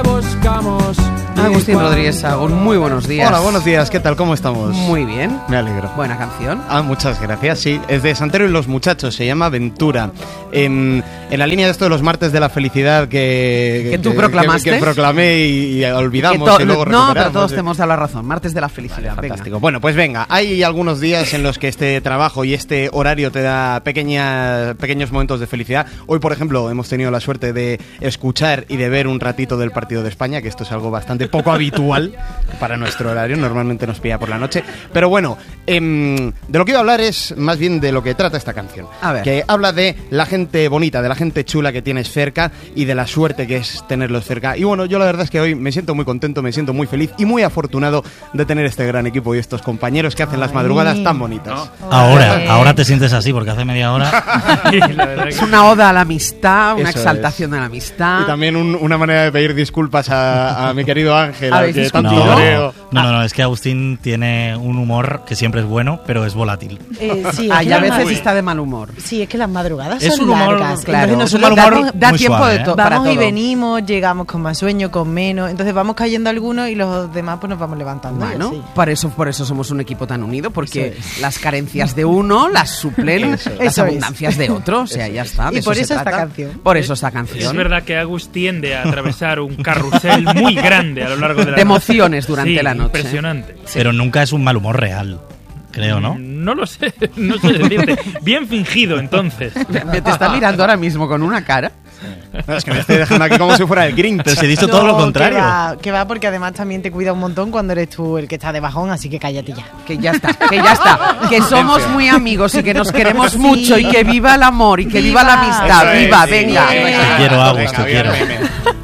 Buscamos. Agustín Rodríguez Sagún, muy buenos días. Hola, buenos días, ¿qué tal? ¿Cómo estamos? Muy bien. Me alegro. Buena canción. Muchas gracias, sí. Es de Santero y los Muchachos, se llama Ventura. En la línea de esto de los martes de la felicidad que tú proclamaste. Que proclamé y olvidamos y luego recuperamos. No, pero todos te hemos dado la razón. Martes de la felicidad. Vale, fantástico. Bueno, pues venga, hay algunos días en los que este trabajo y este horario te da pequeños momentos de felicidad. Hoy, por ejemplo, hemos tenido la suerte de escuchar y de ver un ratito del partido de España, que esto es algo bastante poco habitual para nuestro horario, normalmente nos pilla por la noche. Pero bueno, de lo que iba a hablar es más bien de lo que trata esta canción. A ver. Que habla de la gente bonita, de la gente chula que tienes cerca y de la suerte que es tenerlos cerca. Y bueno, yo la verdad es que hoy me siento muy contento, me siento muy feliz y muy afortunado de tener este gran equipo y estos compañeros que hacen las madrugadas tan bonitas. Ahora te sientes así, porque hace media hora... Es una oda a la amistad, una Eso exaltación de la amistad. Y también una manera de pedir disculpas a mi querido Ángel, al que tanto No, creo. no, es que Agustín tiene un humor que siempre es bueno, pero es volátil. Sí, y a veces está de mal humor. Sí, es que las madrugadas Es son un humor, largas. Claro, Entonces es un nosotros mal humor da muy tiempo suave, de todo. Para vamos y todo. venimos, llegamos con más sueño, con menos. Entonces vamos cayendo algunos y los demás pues nos vamos levantando. Bueno, Sí. por eso somos un equipo tan unido, porque las carencias de uno las suplen las Eso es. abundancias de otro. O sea, ya está. Y de por se eso esta trata. canción. Por eso esta canción. Es verdad que Agus tiende a atravesar un carrusel muy grande a lo largo de la De noche. emociones durante Sí, la noche. Impresionante. Pero nunca es un mal humor real, creo, ¿no? No lo sé, no sé decirte. Bien fingido, entonces. Me te está mirando ahora mismo con una cara. No, es que me estoy dejando aquí como si fuera el Grinch. Pero se ha dicho todo lo contrario. Que va porque además también te cuida un montón cuando eres tú el que está de bajón, así que cállate ya. Que ya está. Que somos muy amigos y que nos queremos mucho y que viva el amor y que viva la amistad. Eso es, Viva, sí. venga. Venga, Te quiero, Agus, venga, te quiero. venga.